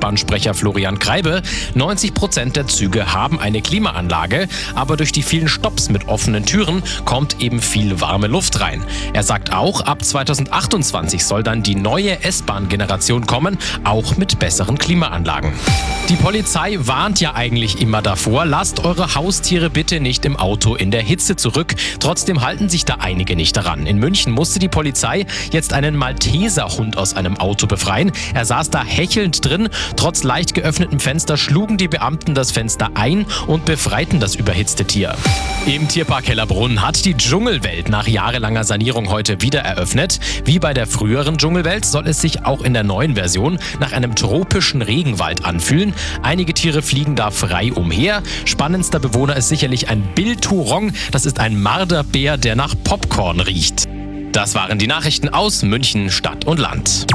S-Bahn-Sprecher Florian Kreibe. 90% der Züge haben eine Klimaanlage, aber durch die vielen Stopps mit offenen Türen kommt eben viel warme Luft rein. Er sagt auch, ab 2028 soll dann die neue S-Bahn-Generation kommen, auch mit besseren Klimaanlagen. Die Polizei warnt ja eigentlich immer davor, lasst eure Haustiere bitte nicht im Auto in der Hitze zurück. Trotzdem halten sich da einige nicht daran. In München musste die Polizei jetzt einen Malteserhund aus einem Auto befreien. Er saß da hechelnd drin. Trotz leicht geöffnetem Fenster schlugen die Beamten das Fenster ein und befreiten das überhitzte Tier. Im Tierpark Hellerbrunn hat die Dschungelwelt nach jahrelanger Sanierung heute wieder eröffnet. Wie bei der früheren Dschungelwelt soll es sich auch in der neuen Version nach einem tropischen Regenwald anfühlen. Einige Tiere fliegen da frei umher. Spannendster Bewohner ist sicherlich ein Bilturong. Das ist ein Marderbär, der nach Popcorn riecht. Das waren die Nachrichten aus München, Stadt und Land.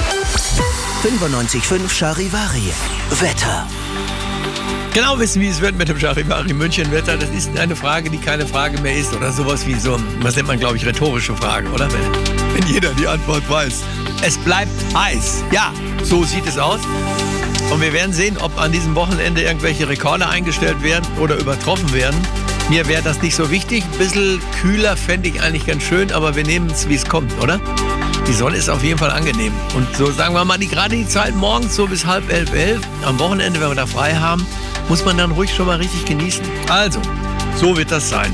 95.5 Charivari. Wetter. Genau wissen, wie es wird mit dem Charivari München Wetter. Das ist eine Frage, die keine Frage mehr ist. Oder sowas wie so, was nennt man, glaube ich, rhetorische Fragen, oder? Wenn jeder die Antwort weiß. Es bleibt heiß. Ja, so sieht es aus. Und wir werden sehen, ob an diesem Wochenende irgendwelche Rekorde eingestellt werden oder übertroffen werden. Mir wäre das nicht so wichtig. Ein bisschen kühler fände ich eigentlich ganz schön, aber wir nehmen es, wie es kommt, oder? Die Sonne ist auf jeden Fall angenehm. Und so sagen wir mal, gerade die Zeit morgens so bis 10:30, am Wochenende, wenn wir da frei haben, muss man dann ruhig schon mal richtig genießen. Also, so wird das sein.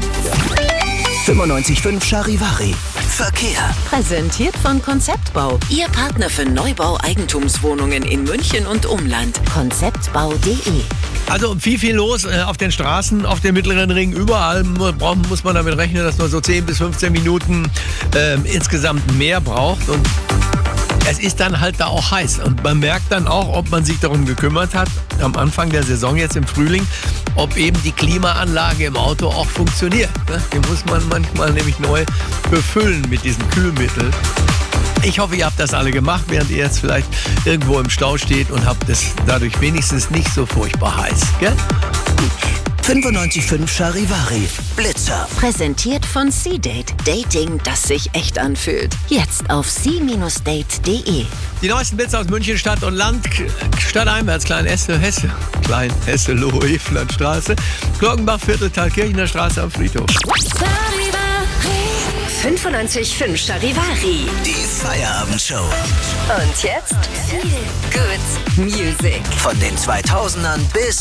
95.5 Charivari. Verkehr. Präsentiert von Konzeptbau. Ihr Partner für Neubau Eigentumswohnungen in München und Umland. Konzeptbau.de. Also viel los auf den Straßen, auf dem Mittleren Ring. Überall muss man damit rechnen, dass man so 10 bis 15 Minuten insgesamt mehr braucht. Und es ist dann halt da auch heiß. Und man merkt dann auch, ob man sich darum gekümmert hat, am Anfang der Saison jetzt im Frühling, ob eben die Klimaanlage im Auto auch funktioniert. Die muss man manchmal nämlich neu befüllen mit diesem Kühlmittel. Ich hoffe, ihr habt das alle gemacht, während ihr jetzt vielleicht irgendwo im Stau steht und habt es dadurch wenigstens nicht so furchtbar heiß. Gell? Gut. 95.5 Charivari. Blitzer. Präsentiert von C-Date. Dating, das sich echt anfühlt. Jetzt auf c-date.de. Die neuesten Bits aus München, Stadt und Land. Stadteinwärts, Klein-Hesselohe, Eflandstraße. Glockenbach, Viertel, Thalkirchner Straße am Friedhof. 95.5 Charivari. Die Feierabendshow. Und jetzt Feel Good Music. Von den 2000ern bis